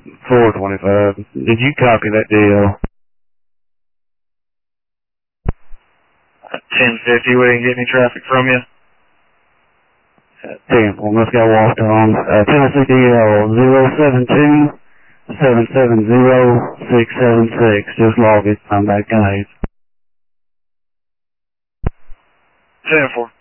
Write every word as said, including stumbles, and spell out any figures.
four twenty-five. Did you copy that deal? ten fifty, we didn't get any traffic from you. ten four, let's go walked on. Uh, Tennessee D L zero seven two seven seven zero six seven six. Just log it. I'm back, guys. ten four.